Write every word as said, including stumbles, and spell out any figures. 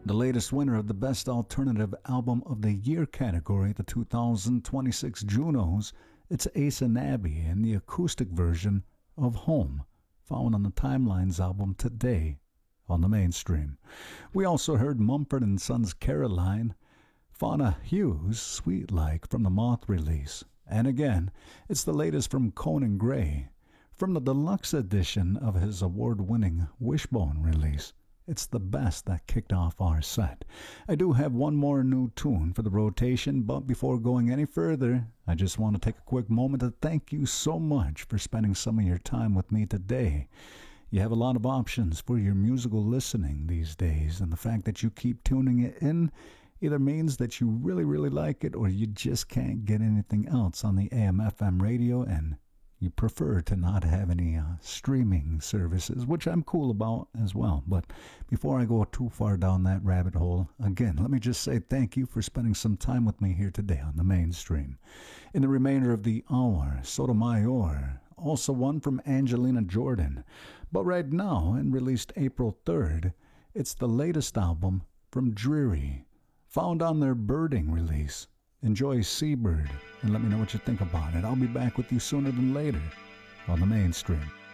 The latest winner of the Best Alternative Album of the Year category at the two thousand twenty-six Junos, it's Ace and Abby in the acoustic version of Home, found on the Timelines album Today on the Mainstream. We also heard Mumford and Sons' Caroline, Fauna Hughes' Sweet Like from the Moth release. And again, it's the latest from Conan Gray, from the deluxe edition of his award-winning Wishbone release. It's the best that kicked off our set. I do have one more new tune for the rotation, but before going any further, I just want to take a quick moment to thank you so much for spending some of your time with me today. You have a lot of options for your musical listening these days, and the fact that you keep tuning it in either means that you really, really like it, or you just can't get anything else on the A M F M radio, and you prefer to not have any uh, streaming services, which I'm cool about as well. But before I go too far down that rabbit hole, again, let me just say thank you for spending some time with me here today on the Mainstream. In the remainder of the hour, Sotomayor, also one from Angelina Jordan. But right now, and released April third, it's the latest album from Dreary, found on their Birding release. Enjoy Seabird, and let me know what you think about it. I'll be back with you sooner than later on the Mainstream.